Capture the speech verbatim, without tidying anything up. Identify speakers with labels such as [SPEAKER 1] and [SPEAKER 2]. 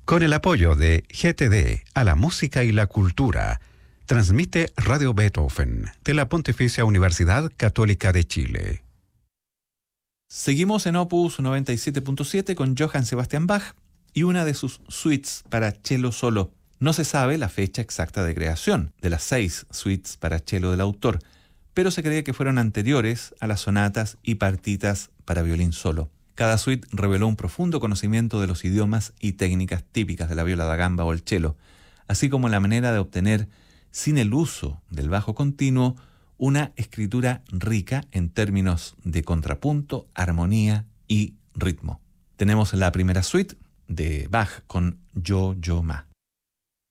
[SPEAKER 1] Con el apoyo de G T D a la música y la cultura, transmite Radio Beethoven de la Pontificia Universidad Católica de Chile.
[SPEAKER 2] Seguimos en Opus noventa y siete punto siete con Johann Sebastian Bach y una de sus suites para cello solo. No se sabe la fecha exacta de creación de las seis suites para cello del autor, pero se cree que fueron anteriores a las sonatas y partitas para violín solo. Cada suite reveló un profundo conocimiento de los idiomas y técnicas típicas de la viola da gamba o el cello, así como la manera de obtener, sin el uso del bajo continuo, una escritura rica en términos de contrapunto, armonía y ritmo. Tenemos la primera suite de Bach con Yo-Yo-Ma.